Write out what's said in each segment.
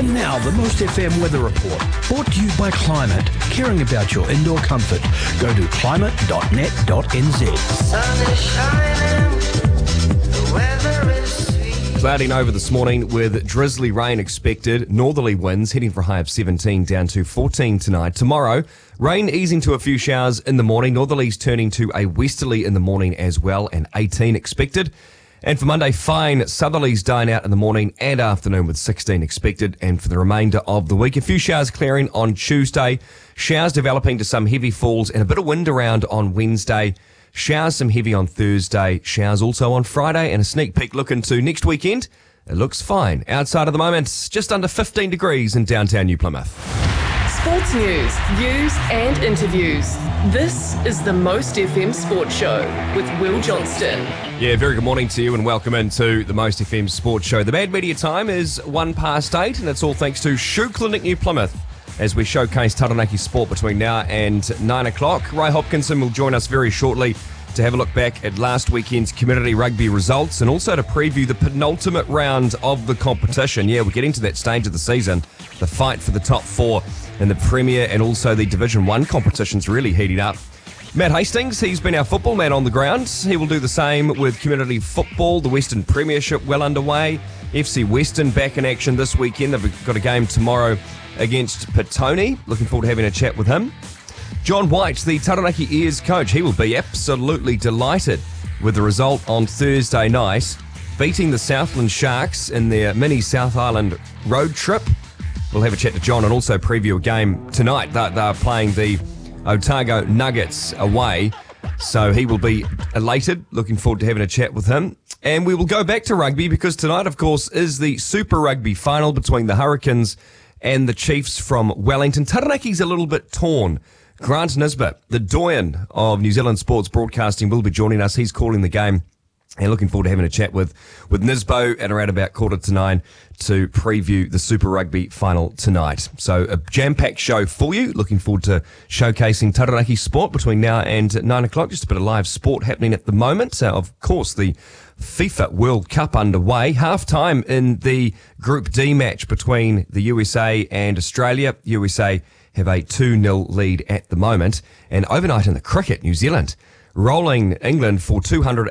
And now the Most FM Weather Report, brought to you by Climate, caring about your indoor comfort. Go to climate.net.nz. Sun is shining, the weather is sweet. Clouding over this morning with drizzly rain expected, northerly winds heading for a high of 17 down to 14 tonight. Tomorrow, rain easing to a few showers in the morning, northerlies turning to a westerly in the morning as well, and 18 expected. And for Monday, fine southerlies dying out in the morning and afternoon with 16 expected. And for the remainder of the week, a few showers clearing on Tuesday, showers developing to some heavy falls and a bit of wind around on Wednesday. Showers some heavy on Thursday, showers also on Friday, and a sneak peek look into next weekend. It looks fine. Outside of the moment, just under 15 degrees in downtown New Plymouth. Sports news, views and interviews. This is the Most FM Sports Show with Will Johnston. Yeah, very good morning to you and welcome into the Most FM Sports Show. The Mad Media time is 8:01 and it's all thanks to Shoe Clinic New Plymouth as we showcase Taranaki sport between now and 9 o'clock. Ray Hopkinson will join us very shortly to have a look back at last weekend's community rugby results and also to preview the penultimate round of the competition. Yeah, we're getting to that stage of the season, the fight for the top four in the Premier and also the Division 1 competitions really heating up. Matt Hastings, he's been our football man on the ground. He will do the same with community football, the Western Premiership well underway. FC Western back in action this weekend. They've got a game tomorrow against Petone. Looking forward to having a chat with him. John White, the Taranaki Ears coach, he will be absolutely delighted with the result on Thursday night, beating the Southland Sharks in their mini South Island road trip. We'll have a chat to John and also preview a game tonight. They're playing the Otago Nuggets away, so he will be elated. Looking forward to having a chat with him. And we will go back to rugby because tonight, of course, is the Super Rugby final between the Hurricanes and the Chiefs from Wellington. Taranaki's a little bit torn. Grant Nisbet, the doyen of New Zealand sports broadcasting, will be joining us. He's calling the game. And looking forward to having a chat with Nisbo at around about 8:45 to preview the Super Rugby final tonight. So a jam-packed show for you. Looking forward to showcasing Taranaki sport between now and 9 o'clock. Just a bit of live sport happening at the moment. Of course, the FIFA World Cup underway. Half-time in the Group D match between the USA and Australia. USA have a 2-0 lead at the moment. And overnight in the cricket, New Zealand rolling England for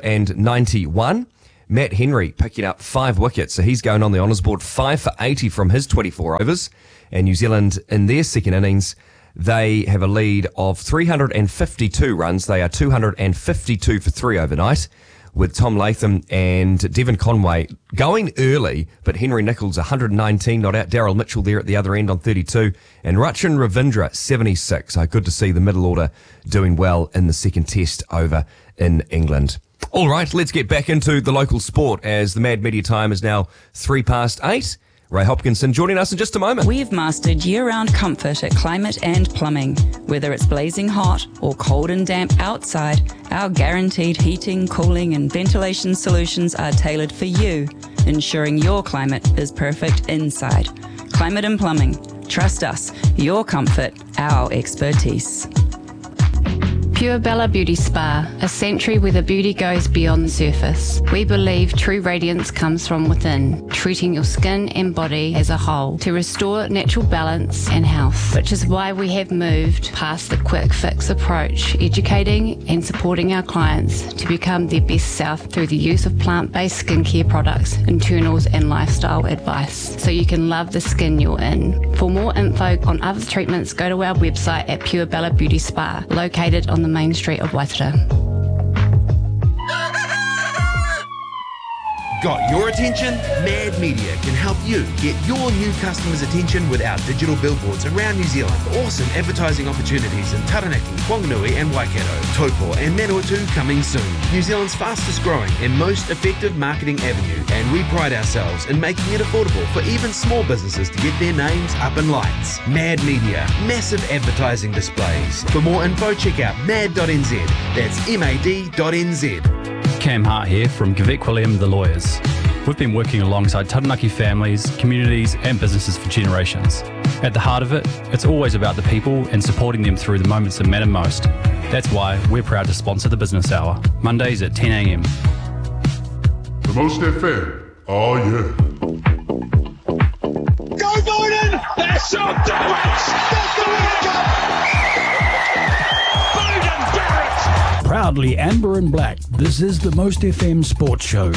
291. Matt Henry picking up 5 wickets, so he's going on the honours board, 5 for 80 from his 24 overs. And New Zealand, in their second innings, they have a lead of 352 runs. They are 252 for 3 overnight, with Tom Latham and Devon Conway going early, but Henry Nichols 119 not out. Daryl Mitchell there at the other end on 32, and Rachin Ravindra 76. So good to see the middle order doing well in the second test over in England. All right, let's get back into the local sport as the Mad Media time is now 8:03. Ray Hopkinson joining us in just a moment. We've mastered year-round comfort at Climate and Plumbing. Whether it's blazing hot or cold and damp outside, our guaranteed heating, cooling and ventilation solutions are tailored for you, ensuring your climate is perfect inside. Climate and Plumbing. Trust us. Your comfort, our expertise. Pure Bella Beauty Spa, a sanctuary where the beauty goes beyond the surface. We believe true radiance comes from within, treating your skin and body as a whole to restore natural balance and health, which is why we have moved past the quick fix approach, educating and supporting our clients to become their best self through the use of plant-based skincare products, internals and lifestyle advice, so you can love the skin you're in. For more info on other treatments, go to our website at Pure Bella Beauty Spa, located on the main street of Waitara. Got your attention? Mad Media can help you get your new customers' attention with our digital billboards around New Zealand. Awesome advertising opportunities in Taranaki, Whanganui and Waikato, Taupo and Manawatu coming soon. New Zealand's fastest growing and most effective marketing avenue, and we pride ourselves in making it affordable for even small businesses to get their names up in lights. Mad Media, massive advertising displays. For more info, check out mad.nz. That's mad.nz. Cam Hart here from Gavek William The Lawyers. We've been working alongside Taranaki families, communities and businesses for generations. At the heart of it, it's always about the people and supporting them through the moments that matter most. That's why we're proud to sponsor the Business Hour, Mondays at 10 a.m. The Most FM, oh yeah. Go, boy! They shall do it! That's the World Cup! Beauden Barrett! Proudly amber and black, this is the Most FM Sports Show.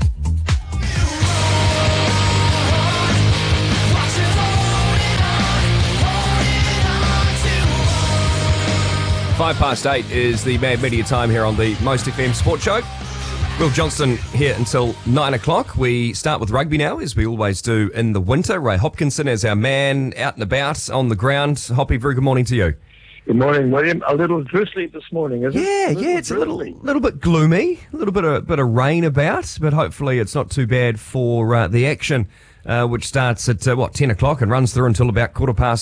Five past 8 is the Mad Media time here on the Most FM Sports Show. Will Johnston here until 9 o'clock. We start with rugby now, as we always do in the winter. Ray Hopkinson is our man out and about on the ground. Hoppy, very good morning to you. Good morning, William. A little drizzly this morning, isn't it? Yeah, it's a little bit gloomy, a little bit of rain about, but hopefully it's not too bad for the action, which starts at 10 o'clock and runs through until about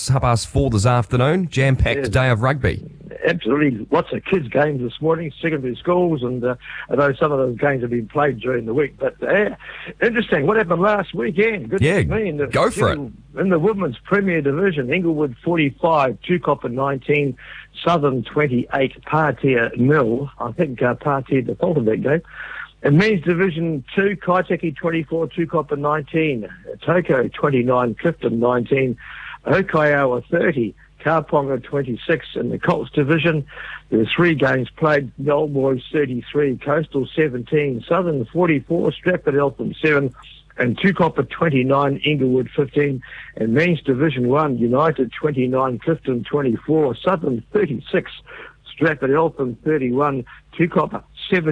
4:30 this afternoon. Jam-packed day of rugby. Absolutely. Lots of kids' games this morning, secondary schools, and I know some of those games have been played during the week. But interesting. What happened last weekend? Good to me. Go for it. In the Women's Premier Division, Inglewood 45, Tukoppa 19, Southern 28, Partia 0. I think Partia defaulted that game. In Men's Division 2, Kaiteki 24, Tukoppa 19, Toko 29, Clifton 19, Okaiawa 30, Kauponga 26. In the Colts Division, there are 3 games played. The Old Boys 33, Coastal 17, Southern 44, Stratford Eltham 7, and Tukoppa 29, Inglewood 15. And Men's Division 1, United 29, Clifton 24, Southern 36, Stratford Eltham 31, Tukoppa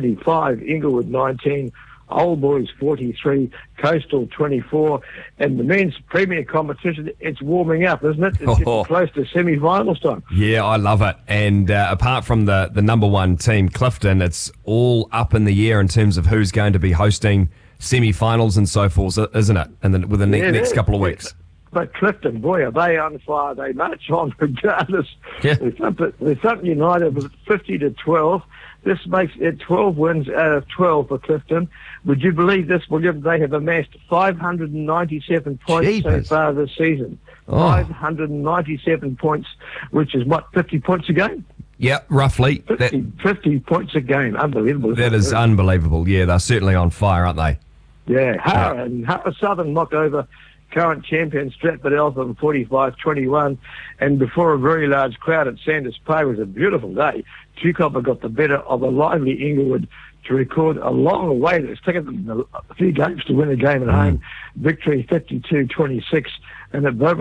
75, Inglewood 19, Old Boys 43, Coastal 24, and the men's premier competition, it's warming up, isn't it? It's getting close to semi-finals time. Yeah, I love it. And apart from the number one team, Clifton, it's all up in the air in terms of who's going to be hosting semi-finals and so forth, isn't it? And then with the next couple of weeks. But Clifton, boy, are they on fire. They march on regardless. Yeah. They thumped United with 50-12. This makes it 12 wins out of 12 for Clifton. Would you believe this, William? They have amassed 597 points so far this season. 597 points, which is, 50 points a game? Yeah, roughly. 50 points a game. Unbelievable. That is unbelievable. Yeah, they're certainly on fire, aren't they? Yeah. Hara Southern knocked over current champion Stratford Eltham 45-21, and before a very large crowd at Sanders Bay. It was a beautiful day. Tukoppa got the better of a lively Inglewood to record a long way. It's taken them a few games to win a game at home. Victory 52-26, and at